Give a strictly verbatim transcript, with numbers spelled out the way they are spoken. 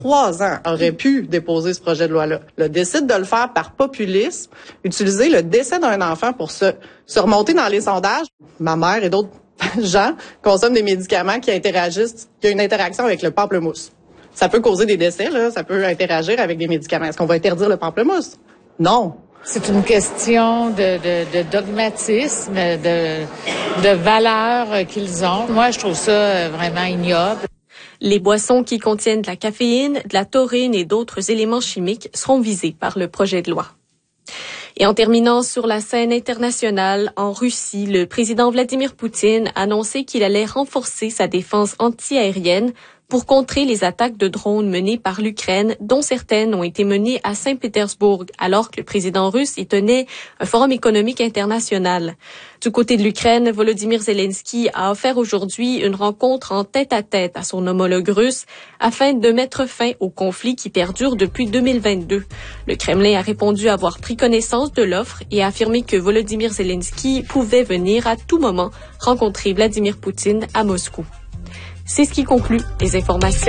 trois ans, aurait pu déposer ce projet de loi-là. Le décide de le faire par populisme, utiliser le décès d'un enfant pour se, se remonter dans les sondages. Ma mère et d'autres gens consomment des médicaments qui interagissent, qui ont une interaction avec le pamplemousse. Ça peut causer des décès, là, ça peut interagir avec des médicaments. Est-ce qu'on va interdire le pamplemousse? Non. C'est une question de, de, de dogmatisme, de, de valeurs qu'ils ont. Moi, je trouve ça vraiment ignoble. Les boissons qui contiennent de la caféine, de la taurine et d'autres éléments chimiques seront visés par le projet de loi. Et en terminant sur la scène internationale, en Russie, le président Vladimir Poutine a annoncé qu'il allait renforcer sa défense antiaérienne pour contrer les attaques de drones menées par l'Ukraine, dont certaines ont été menées à Saint-Pétersbourg, alors que le président russe y tenait un forum économique international. Du côté de l'Ukraine, Volodymyr Zelensky a offert aujourd'hui une rencontre en tête-à-tête à son homologue russe afin de mettre fin au conflit qui perdure depuis deux mille vingt-deux. Le Kremlin a répondu avoir pris connaissance de l'offre et a affirmé que Volodymyr Zelensky pouvait venir à tout moment rencontrer Vladimir Poutine à Moscou. C'est ce qui conclut les informations.